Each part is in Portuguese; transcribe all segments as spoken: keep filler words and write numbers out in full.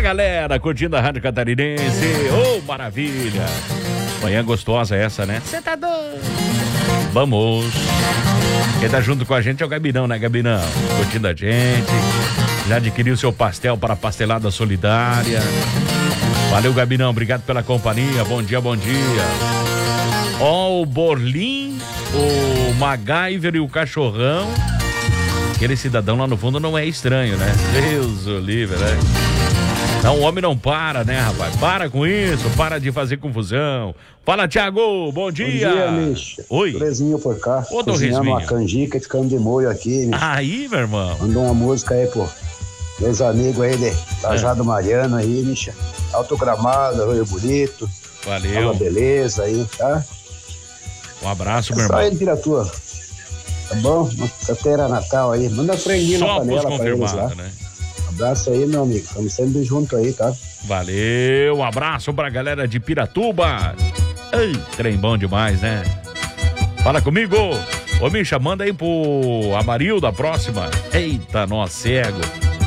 galera curtindo a Rádio Catarinense. Oh, maravilha. Manhã gostosa essa, né? Você tá doido? Vamos. Quem tá junto com a gente é o Gabinão, né, Gabinão? Curtindo a gente. Já adquiriu seu pastel para a pastelada solidária. Valeu, Gabinão. Obrigado pela companhia. Bom dia, bom dia. Ó, oh, o Borlim, o MacGyver e o Cachorrão. Aquele cidadão lá no fundo não é estranho, né? Deus o livre, né? Não, o homem não para, né, rapaz? Para com isso, para de fazer confusão. Fala, Thiago, bom dia. Bom dia, Micho. Oi. Torresminho por cá. Ô, cozinhando uma canjica e ficando de molho aqui, Micho. Aí, meu irmão. Mandou uma música aí, pô. Meus amigos aí de Lajado é. Mariano aí, Micho. Alto Gramado, Arroio Bonito. Valeu. Uma beleza aí, tá? Um abraço, é meu irmão. Só aí de Piratua. Tá bom? Sexta-feira, Natal aí. Manda franguinho na panela pra eles lá. Né? Um abraço aí, meu amigo. Estamos sempre junto aí, tá? Valeu. Um abraço pra galera de Piratuba. Ei, trem bom demais, né? Fala comigo. Ô, Misha, manda aí pro Amarildo a próxima. Eita, nós cego.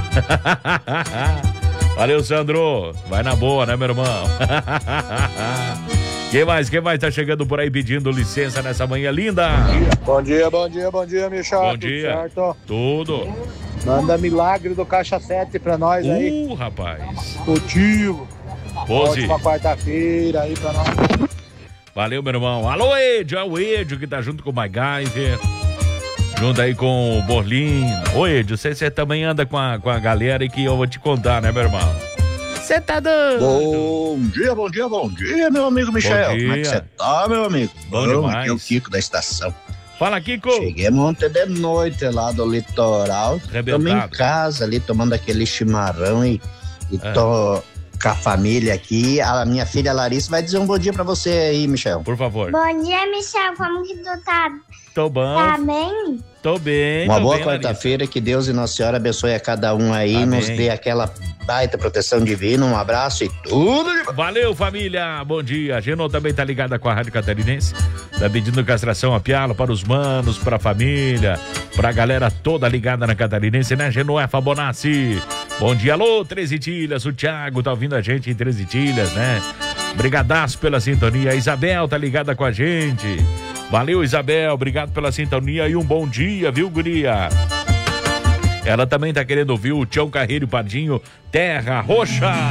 Valeu, Sandro. Vai na boa, né, meu irmão? Quem mais? Quem mais tá chegando por aí pedindo licença nessa manhã linda? Bom dia, bom dia, bom dia, Michel. Bom Tudo dia. certo? Tudo. Manda milagre do Caixa sete pra nós aí. Uh, rapaz. Contigo. Pose. Ótima quarta-feira aí pra nós. Valeu, meu irmão. Alô, Edio. É o Edio que tá junto com o MacGyver. Junto aí com o Borlim. Ô, Edio, você, você também anda com a, com a galera aí que eu vou te contar, né, meu irmão? Você tá doido? Bom dia, bom dia, bom dia, meu amigo Michel. Como é que você tá, meu amigo? Bom, bom demais. Aqui é o Kiko da estação. Fala, Kiko. Cheguei ontem de noite lá do litoral. Estamos em casa ali, tomando aquele chimarrão e, e é. tô com a família aqui. A minha filha Larissa vai dizer um bom dia pra você aí, Michel. Por favor. Bom dia, Michel. Como que tu tá? Tô bom. Tá bem? Tô bem. Uma tô boa bem, quarta-feira, que Deus e Nossa Senhora abençoe a cada um aí, Amém. Nos dê aquela baita proteção divina, um abraço e tudo de... Valeu, família, bom dia. A Genô também tá ligada com a Rádio Catarinense, tá pedindo castração a pialo para os manos, pra família, pra galera toda ligada na Catarinense, né, Genô é Fabonacci? Bom dia, alô, Treze Itilhas, o Thiago tá ouvindo a gente em Treze Itilhas, né? Brigadaço pela sintonia, a Isabel tá ligada com a gente. Valeu, Isabel, obrigado pela sintonia e um bom dia, viu, guria? Ela também tá querendo ouvir o Tião Carreiro Pardinho, Terra Roxa.